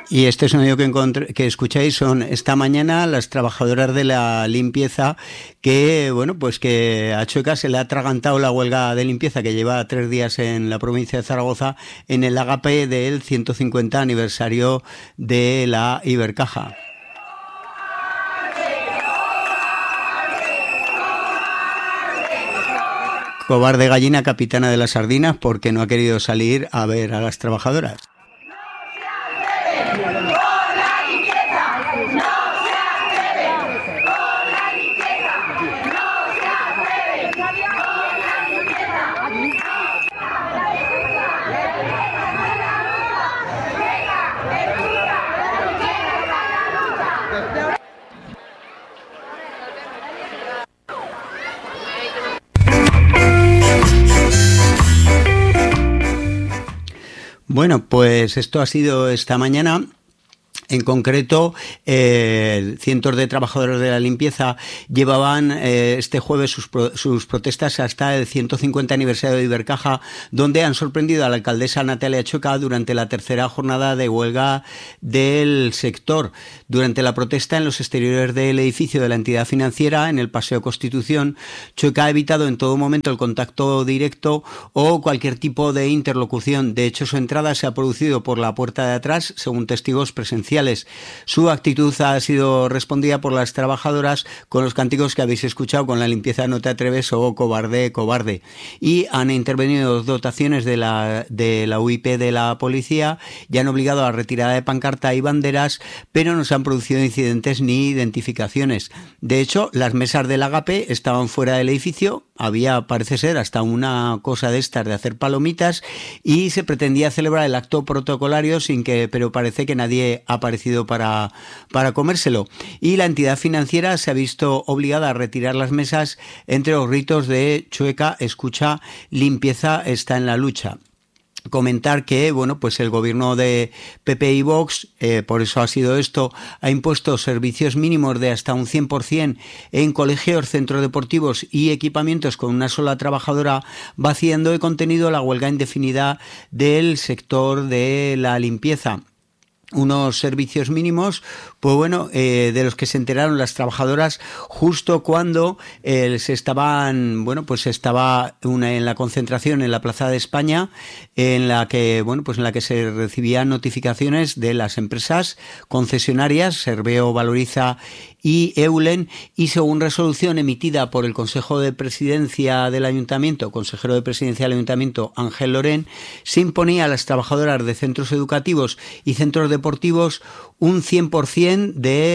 Y este sonido que escucháis son esta mañana las trabajadoras de la limpieza que, bueno, pues que a Chueca se le ha atragantado la huelga de limpieza que lleva 3 días en la provincia de Zaragoza en el agape del 150 aniversario de la Ibercaja. Cobarde gallina capitana de las sardinas porque no ha querido salir a ver a las trabajadoras. Bueno, pues esto ha sido esta mañana. En concreto, cientos de trabajadores de la limpieza llevaban este jueves sus protestas hasta el 150 aniversario de Ibercaja, donde han sorprendido a la alcaldesa Natalia Chueca durante la tercera jornada de huelga del sector. Durante la protesta en los exteriores del edificio de la entidad financiera, en el Paseo Constitución, Chueca ha evitado en todo momento el contacto directo o cualquier tipo de interlocución. De hecho, su entrada se ha producido por la puerta de atrás, según testigos presenciales. Su actitud ha sido respondida por las trabajadoras con los cánticos que habéis escuchado, con la limpieza no te atreves o cobarde, cobarde. Y han intervenido dotaciones de la UIP de la policía y han obligado a la retirada de pancarta y banderas, pero no se han producido incidentes ni identificaciones. De hecho, las mesas del agape estaban fuera del edificio, había, parece ser, hasta una cosa de estas de hacer palomitas y se pretendía celebrar el acto protocolario pero parece que nadie ha aparecido para comérselo. Y la entidad financiera se ha visto obligada a retirar las mesas entre los gritos de Chueca, escucha, limpieza está en la lucha. Comentar que, bueno, pues el gobierno de PP y Vox, por eso ha sido esto, ha impuesto servicios mínimos de hasta un 100% en colegios, centros deportivos y equipamientos con una sola trabajadora, vaciando de contenido la huelga indefinida del sector de la limpieza. Unos servicios mínimos, pues bueno, de los que se enteraron las trabajadoras justo cuando estaba en la concentración en la Plaza de España, en la que se recibían notificaciones de las empresas concesionarias, Serveo, Valoriza y Eulen, y según resolución emitida por el Consejo de Presidencia del Ayuntamiento, consejero de Presidencia del Ayuntamiento, Ángel Lorén, se imponía a las trabajadoras de centros educativos y centros deportivos un 100%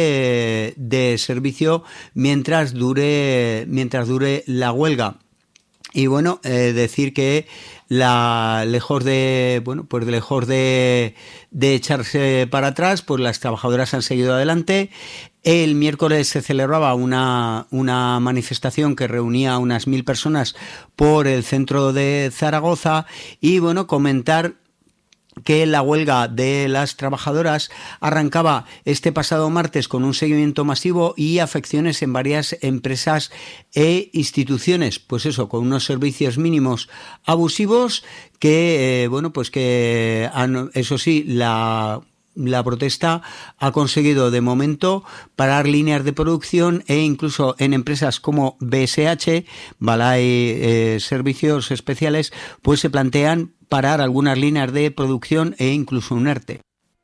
de servicio mientras dure la huelga. Y bueno, decir que lejos de echarse para atrás, pues las trabajadoras han seguido adelante. El miércoles se celebraba una manifestación que reunía a unas 1.000 personas por el centro de Zaragoza y bueno, comentar que la huelga de las trabajadoras arrancaba este pasado martes con un seguimiento masivo y afecciones en varias empresas e instituciones, pues eso, con unos servicios mínimos abusivos que, eso sí, la protesta ha conseguido de momento parar líneas de producción e incluso en empresas como BSH, Balay Servicios Especiales, pues se plantean parar algunas líneas de producción e incluso un ERTE.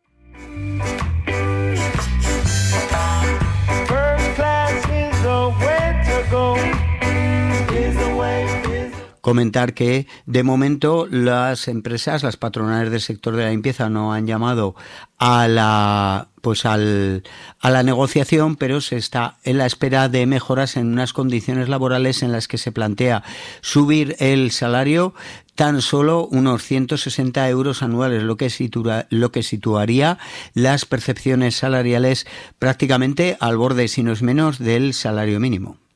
Comentar que de momento las empresas, las patronales del sector de la limpieza no han llamado a la negociación, pero se está en la espera de mejoras en unas condiciones laborales en las que se plantea subir el salario tan solo unos 160 euros anuales, lo que situaría las percepciones salariales prácticamente al borde, si no es menos, del salario mínimo.